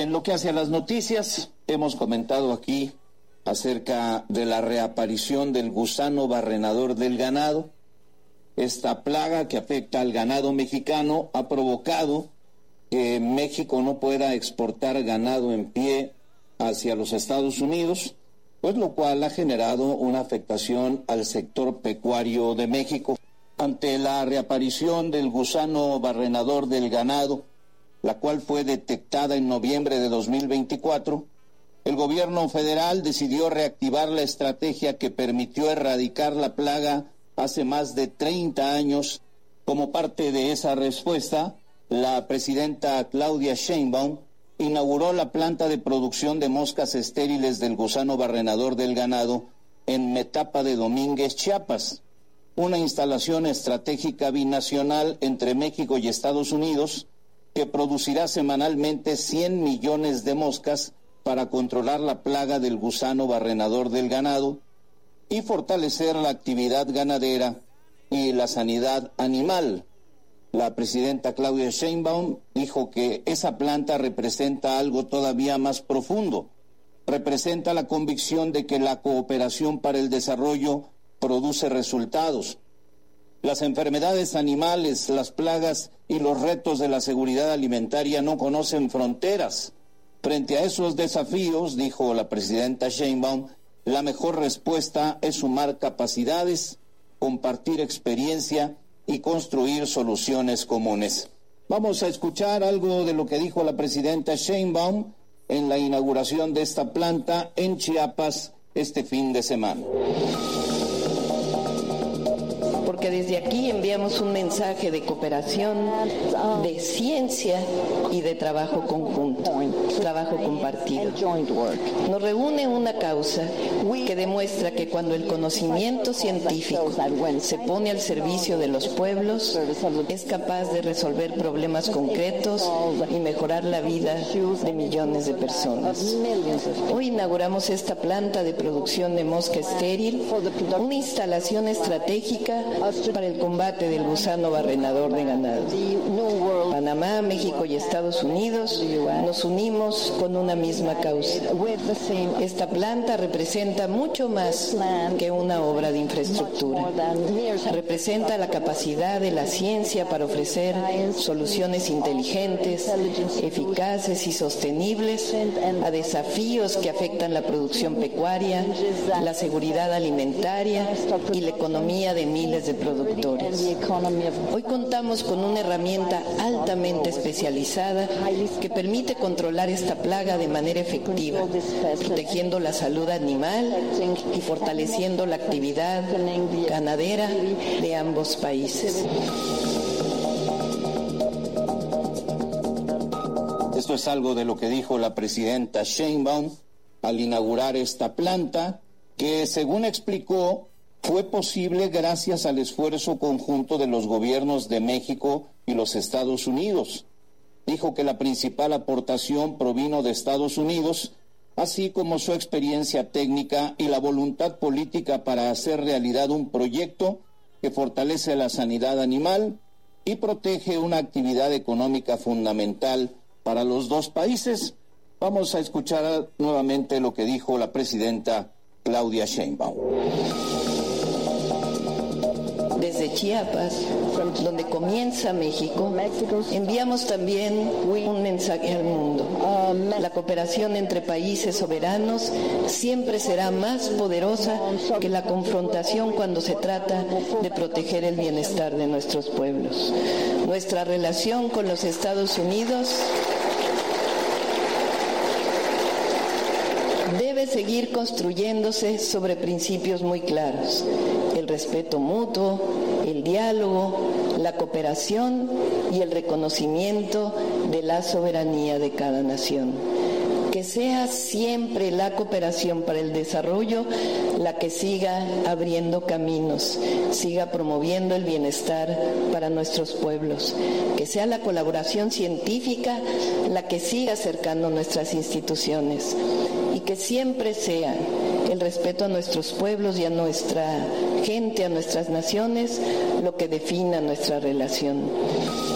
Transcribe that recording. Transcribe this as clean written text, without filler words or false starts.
En lo que hace a las noticias, hemos comentado aquí acerca de la reaparición del gusano barrenador del ganado. Esta plaga que afecta al ganado mexicano ha provocado que México no pueda exportar ganado en pie hacia los Estados Unidos, pues lo cual ha generado una afectación al sector pecuario de México. Ante la reaparición del gusano barrenador del ganado, la cual fue detectada en noviembre de 2024, el gobierno federal decidió reactivar la estrategia que permitió erradicar la plaga hace más de 30 años. Como parte de esa respuesta, la presidenta Claudia Sheinbaum inauguró la planta de producción de moscas estériles del gusano barrenador del ganado en Metapa de Domínguez, Chiapas, una instalación estratégica binacional entre México y Estados Unidos que producirá semanalmente 100 millones de moscas para controlar la plaga del gusano barrenador del ganado y fortalecer la actividad ganadera y la sanidad animal. La presidenta Claudia Sheinbaum dijo que esa planta representa algo todavía más profundo. Representa la convicción de que la cooperación para el desarrollo produce resultados. Las enfermedades animales, las plagas y los retos de la seguridad alimentaria no conocen fronteras. Frente a esos desafíos, dijo la presidenta Sheinbaum, la mejor respuesta es sumar capacidades, compartir experiencia y construir soluciones comunes. Vamos a escuchar algo de lo que dijo la presidenta Sheinbaum en la inauguración de esta planta en Chiapas este fin de semana. Porque desde aquí enviamos un mensaje de cooperación, de ciencia y de trabajo conjunto, trabajo compartido. Nos reúne una causa que demuestra que cuando el conocimiento científico se pone al servicio de los pueblos, es capaz de resolver problemas concretos y mejorar la vida de millones de personas. Hoy inauguramos esta planta de producción de mosca estéril, una instalación estratégica para el combate del gusano barrenador de ganado. Panamá, México y Estados Unidos nos unimos con una misma causa. Esta planta representa mucho más que una obra de infraestructura. Representa la capacidad de la ciencia para ofrecer soluciones inteligentes, eficaces y sostenibles a desafíos que afectan la producción pecuaria, la seguridad alimentaria y la economía de miles de productores. Hoy contamos con una herramienta altamente especializada que permite controlar esta plaga de manera efectiva, protegiendo la salud animal y fortaleciendo la actividad ganadera de ambos países. Esto es algo de lo que dijo la presidenta Sheinbaum al inaugurar esta planta, que según explicó, fue posible gracias al esfuerzo conjunto de los gobiernos de México y los Estados Unidos. Dijo que la principal aportación provino de Estados Unidos, así como su experiencia técnica y la voluntad política para hacer realidad un proyecto que fortalece la sanidad animal y protege una actividad económica fundamental para los dos países. Vamos a escuchar nuevamente lo que dijo la presidenta Claudia Sheinbaum. Desde Chiapas, donde comienza México, enviamos también un mensaje al mundo. La cooperación entre países soberanos siempre será más poderosa que la confrontación cuando se trata de proteger el bienestar de nuestros pueblos. Nuestra relación con los Estados Unidos debe seguir construyéndose sobre principios muy claros: el respeto mutuo, el diálogo, la cooperación y el reconocimiento de la soberanía de cada nación. Que sea siempre la cooperación para el desarrollo la que siga abriendo caminos, siga promoviendo el bienestar para nuestros pueblos. Que sea la colaboración científica la que siga acercando nuestras instituciones. Y que siempre sea el respeto a nuestros pueblos y a nuestra gente, a nuestras naciones, lo que defina nuestra relación.